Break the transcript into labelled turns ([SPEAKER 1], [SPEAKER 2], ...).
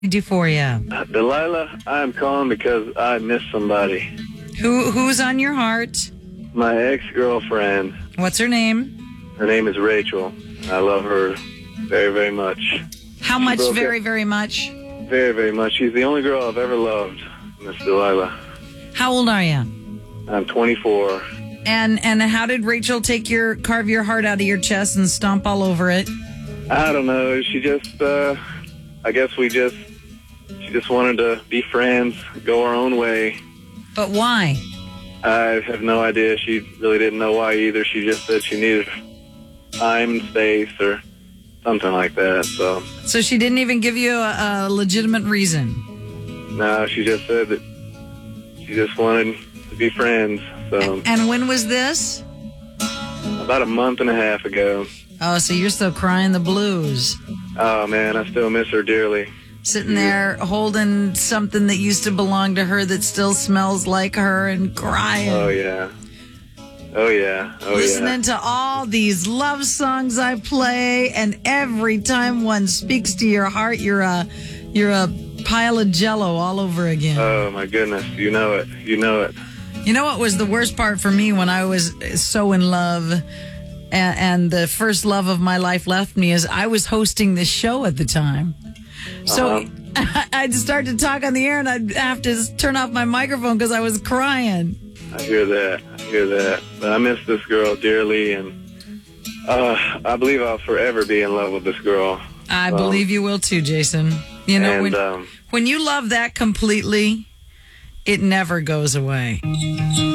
[SPEAKER 1] Do for you?
[SPEAKER 2] Delilah, I'm calling because I miss somebody.
[SPEAKER 1] Who's on your heart?
[SPEAKER 2] My ex-girlfriend.
[SPEAKER 1] What's her name?
[SPEAKER 2] Her name is Rachel. I love her very, very much.
[SPEAKER 1] How much? Very, very much?
[SPEAKER 2] Very, very much. She's the only girl I've ever loved, Miss Delilah.
[SPEAKER 1] How old are you?
[SPEAKER 2] I'm 24.
[SPEAKER 1] And how did Rachel carve your heart out of your chest and stomp all over it?
[SPEAKER 2] I don't know. She just, I guess she just wanted to be friends, go our own way.
[SPEAKER 1] But why?
[SPEAKER 2] I have no idea. She really didn't know why either. She just said she needed time and space or something like that. So
[SPEAKER 1] she didn't even give you a legitimate reason?
[SPEAKER 2] No, she just said that she just wanted to be friends. So.
[SPEAKER 1] And when was this?
[SPEAKER 2] About a month and a half ago.
[SPEAKER 1] Oh, so you're still crying the blues.
[SPEAKER 2] Oh, man, I still miss her dearly.
[SPEAKER 1] Sitting there holding something that used to belong to her that still smells like her and crying.
[SPEAKER 2] Oh, yeah. Oh, yeah. Oh,
[SPEAKER 1] Listening to all these love songs I play, and every time one speaks to your heart, you're a pile of Jell-O all over again.
[SPEAKER 2] Oh, my goodness. You know it. You know it.
[SPEAKER 1] You know what was the worst part for me when I was so in love and the first love of my life left me is I was hosting this show at the time. So I'd start to talk on the air and I'd have to turn off my microphone because I was crying.
[SPEAKER 2] I hear that. But I miss this girl dearly, and I believe I'll forever be in love with this girl.
[SPEAKER 1] I believe you will too, Jason. You know, when you love that completely, it never goes away.